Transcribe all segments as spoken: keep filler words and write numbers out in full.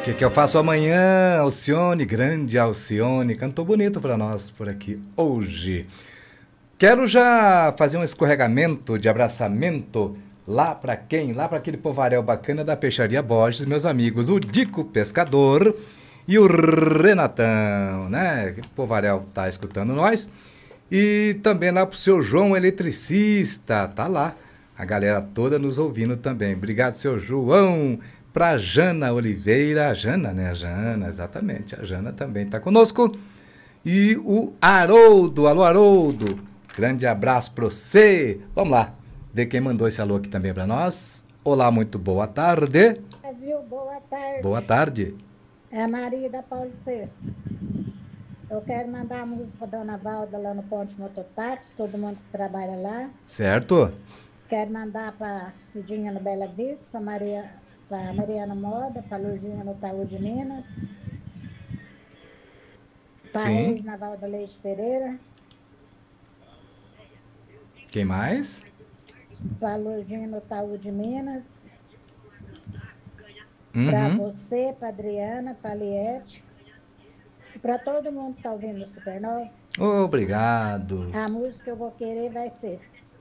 O que, que eu faço amanhã, Alcione? Grande Alcione, cantou bonito para nós por aqui hoje. Quero já fazer um escorregamento de abraçamento lá para quem? Lá para aquele povaréu bacana da Peixaria Borges, meus amigos, o Dico Pescador e o Renatão, né? Aquele povaréu tá escutando nós. E também lá pro seu João Eletricista, tá lá. A galera toda nos ouvindo também. Obrigado, seu João. Pra Jana Oliveira, a Jana, né? A Jana, exatamente. A Jana também tá conosco. E o Haroldo, alô Haroldo. Grande abraço pra você. Vamos lá, ver quem mandou esse alô aqui também pra nós. Olá, muito boa tarde. Viu? Boa tarde. Boa tarde. É a Maria da Paulo sexto. Eu quero mandar a música pra Dona Valda lá no Ponte Mototáxi, todo mundo que trabalha lá. Certo. Quero mandar pra Cidinha no Bela Vista, pra Maria, pra Mariana Moda, pra Lurdinha no Itaú de Minas, pra Sim. Reis na Valda Leite Pereira, Quem mais? pra Lurdinha no Itaú de Minas, Uhum. pra você, pra Adriana, pra Liette, e pra todo mundo que tá ouvindo o Supernova. Obrigado. A música que eu vou querer vai ser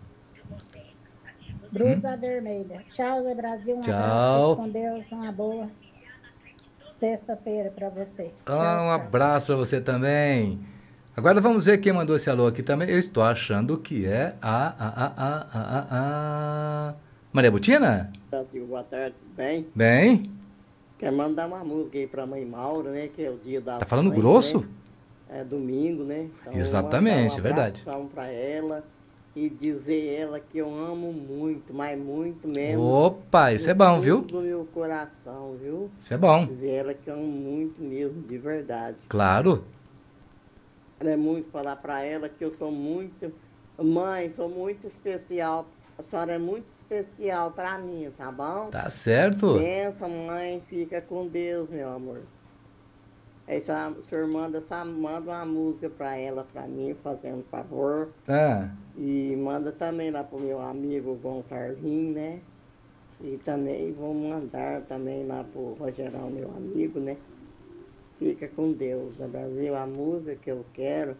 Brusa hum? Vermelha. Tchau, Zé Brasil. Um Tchau. abraço. Com Deus. Uma boa sexta-feira pra você. Ah, tchau, um tchau. abraço pra você também. Agora vamos ver quem mandou esse alô aqui também. Eu estou achando que é a, a, a, a, a, a, a... Maria Butina? Brasil, boa tarde, tudo bem? Bem? Quero mandar uma música aí pra mãe Maura, né? Que é o dia da Tá falando mãe, grosso? Né? É domingo, né? Então, exatamente, um é verdade. pra ela e dizer ela que eu amo muito, mas muito mesmo. Opa, isso é bom, viu? Do meu coração, viu? Isso é bom. Dizer ela que eu amo muito mesmo, de verdade. Claro. É muito falar pra ela que eu sou muito... Mãe, sou muito especial. A senhora é muito especial pra mim, tá bom? Tá certo. Pensa, mãe, fica com Deus, meu amor. Aí o senhor manda, manda uma música pra ela, pra mim, fazendo favor. Ah. E manda também lá pro meu amigo Gonçalvinho, né? E também vou mandar também lá pro Rogerão, meu amigo, né? Fica com Deus, no Brasil, a música que eu quero.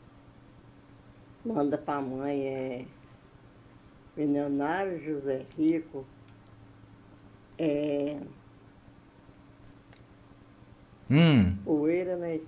Manda pra mãe, é... Milionário José Rico. É... Hum. Poeira na